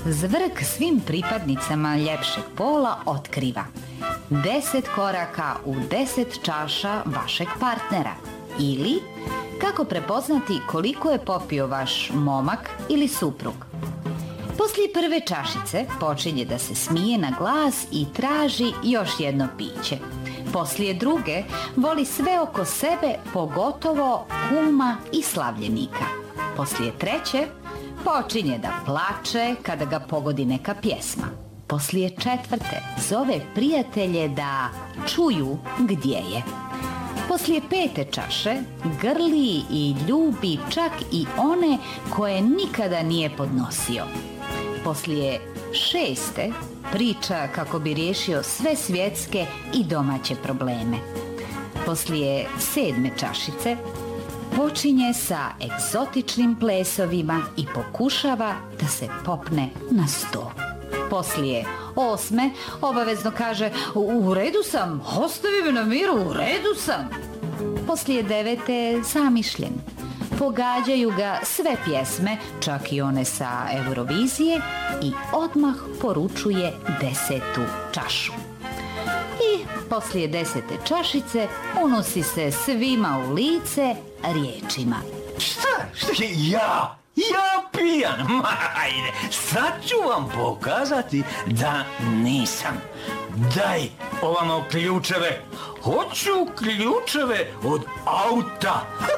Zvrk svim pripadnicama ljepšeg pola otkriva 10 koraka u 10 čaša vašeg partnera ili kako prepoznati koliko je popio vaš momak ili suprug. Poslije prve čašice počinje da se smije na glas i traži još jedno piće. Poslije druge voli sve oko sebe, pogotovo kuma i slavljenika. Poslije treće počinje da plače kada ga pogodi neka pjesma. Poslije četvrte zove prijatelje da čuju gdje je. Poslije pete čaše grli i ljubi čak i one koje nikada nije podnosio. Poslije šeste priča kako bi riješio sve svjetske i domaće probleme. Poslije sedme čašice počinje sa egzotičnim plesovima i pokušava da se popne na sto. Poslije osme obavezno kaže u redu sam, ostavi me na miru, u redu sam. Poslije devete zamišljen. Pogađaju ga sve pjesme, čak i one sa Eurovizije i odmah poručuje 10. čašu. I poslije 10. čašice unosi se svima u lice riječima. Šta ja pijan, ma ajde, sad ću vam pokazati da nisam. Daj ovamo ključeve, hoću ključeve od auta.